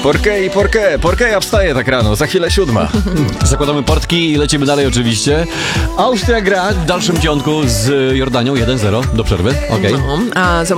Por qué ja wstaję tak rano? Za chwilę 7. Zakładamy portki i lecimy dalej oczywiście. Austria gra w dalszym ciągu z Jordanią 1-0 do przerwy. Okej. No, a